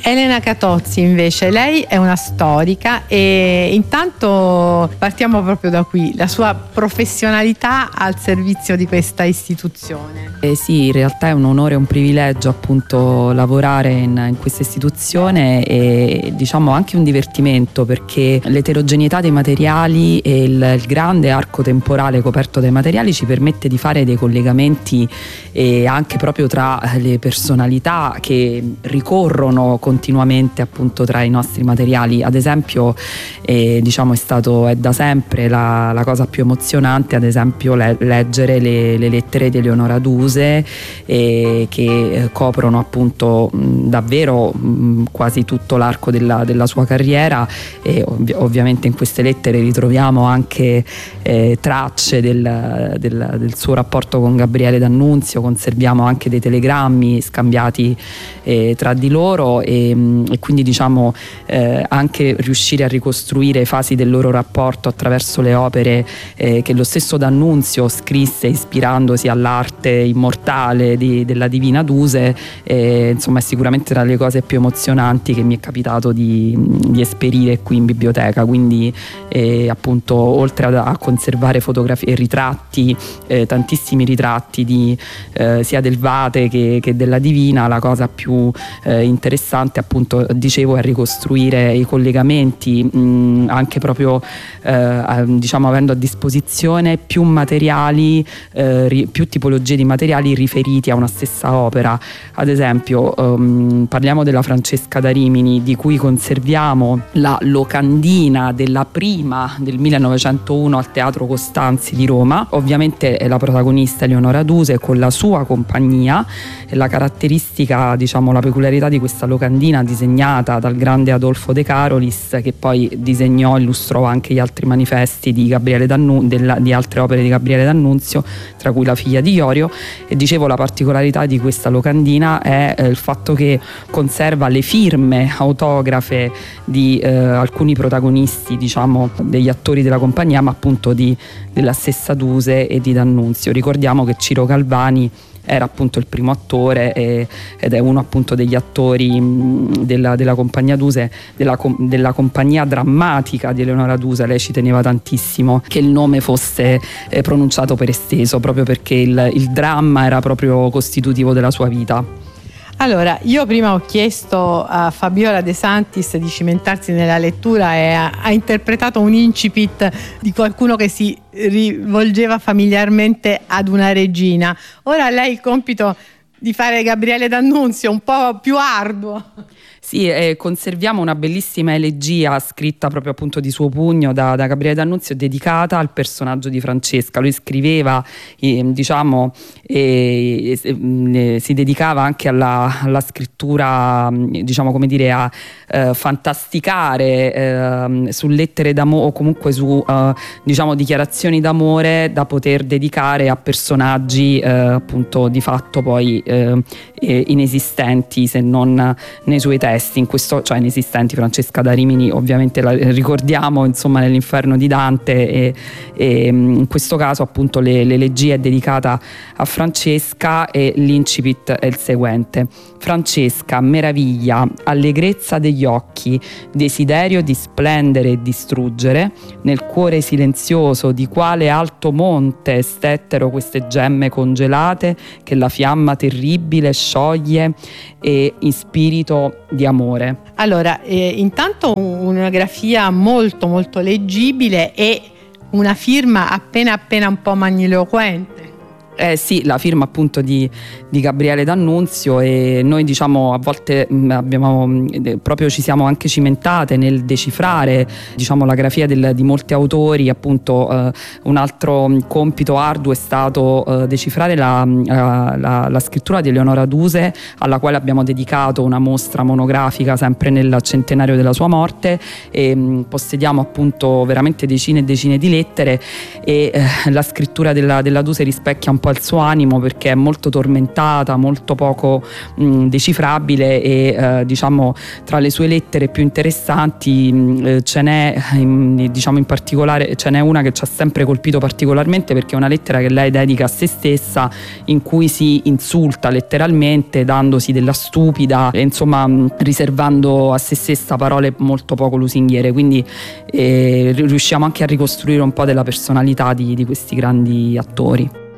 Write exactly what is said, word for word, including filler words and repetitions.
Elena Catozzi invece, lei è una storica e intanto partiamo proprio da qui, la sua professionalità al servizio di questa istituzione. Eh sì, in realtà è un onore e un privilegio appunto lavorare in, in questa istituzione e diciamo anche un divertimento, perché l'eterogeneità dei materiali e il, il grande arco temporale coperto dai materiali ci permette di fare dei collegamenti e anche proprio tra le personalità che ricorrono continuamente appunto tra i nostri materiali. Ad esempio eh, diciamo è stato è da sempre la, la cosa più emozionante ad esempio le, leggere le, le lettere di Eleonora Duse eh, che eh, coprono appunto mh, davvero mh, quasi tutto l'arco della, della sua carriera e ov- ovviamente in queste lettere ritroviamo anche eh, tracce del, del, del suo rapporto con Gabriele D'Annunzio, conserviamo anche dei telegrammi scambiati eh, tra di loro e, e quindi diciamo eh, anche riuscire a ricostruire fasi del loro rapporto attraverso le opere eh, che lo stesso D'Annunzio scrisse ispirandosi all'arte immortale di, della Divina Duse, eh, insomma è sicuramente tra le cose più emozionanti che mi è capitato di, di esperire qui in biblioteca. Quindi eh, appunto oltre a, a conservare fotografie e ritratti, eh, tantissimi ritratti di, eh, sia del Vate che, che della Divina, la cosa più eh, interessante appunto dicevo è ricostruire i collegamenti mh, anche proprio eh, diciamo avendo a disposizione più materiali, eh, ri, più tipologie di materiali riferiti a una stessa opera. Ad esempio um, parliamo della Francesca da Rimini, di cui conserviamo la locandina della prima del millenovecentouno al Teatro Costanzi di Roma. Ovviamente è la protagonista Eleonora Duse con la sua compagnia e la caratteristica, diciamo la peculiarità di questa locandina disegnata dal grande Adolfo De Carolis, che poi disegnò e illustrò anche gli altri manifesti di Gabriele D'Annunzio, della, di altre opere di Gabriele D'Annunzio, tra cui La figlia di Iorio. E dicevo la particolarità di questa locandina è eh, il fatto che conserva le firme autografe di eh, alcuni protagonisti, diciamo degli attori della compagnia, ma appunto di, della stessa Duse e di D'Annunzio. Ricordiamo che Ciro Galvani era appunto il primo attore e, ed è uno appunto degli attori mh, della, della compagnia Duse, della, della compagnia drammatica di Eleonora Duse. Lei ci teneva tantissimo che il nome fosse eh, pronunciato per esteso, proprio perché il, il dramma era proprio costitutivo della sua vita. Allora, io prima ho chiesto a Fabiola De Santis di cimentarsi nella lettura e ha, ha interpretato un incipit di qualcuno che si rivolgeva familiarmente ad una regina. Ora lei ha il compito di fare Gabriele D'Annunzio, un po' più arduo. Sì, eh, conserviamo una bellissima elegia scritta proprio appunto di suo pugno da, da Gabriele D'Annunzio, dedicata al personaggio di Francesca. Lui scriveva, eh, diciamo, eh, eh, si dedicava anche alla, alla scrittura, diciamo come dire, a eh, fantasticare eh, su lettere d'amore o comunque su eh, diciamo dichiarazioni d'amore da poter dedicare a personaggi eh, appunto di fatto poi eh, inesistenti, se non nei suoi testi. In questo, cioè inesistenti, Francesca da Rimini ovviamente la ricordiamo insomma nell'Inferno di Dante e, e in questo caso appunto le, l'elegia è dedicata a Francesca e l'incipit è il seguente: Francesca, meraviglia, allegrezza degli occhi, desiderio di splendere e distruggere, nel cuore silenzioso di quale alto monte stettero queste gemme congelate che la fiamma terribile scioglie e in spirito di amore. Allora, eh, intanto una grafia molto molto leggibile e una firma appena appena un po' magniloquente. Eh sì, la firma appunto di, di Gabriele D'Annunzio, e noi diciamo a volte mh, abbiamo mh, proprio ci siamo anche cimentate nel decifrare diciamo la grafia del, di molti autori. Appunto eh, un altro mh, compito arduo è stato eh, decifrare la, la, la, la scrittura di Eleonora Duse, alla quale abbiamo dedicato una mostra monografica sempre nel centenario della sua morte, e mh, possediamo appunto veramente decine e decine di lettere, e eh, la scrittura della, della Duse rispecchia un po' po' il suo animo, perché è molto tormentata, molto poco mh, decifrabile e eh, diciamo tra le sue lettere più interessanti mh, ce n'è in, diciamo in particolare ce n'è una che ci ha sempre colpito particolarmente, perché è una lettera che lei dedica a se stessa, in cui si insulta letteralmente, dandosi della stupida e insomma mh, riservando a se stessa parole molto poco lusinghiere, quindi eh, riusciamo anche a ricostruire un po' della personalità di, di questi grandi attori.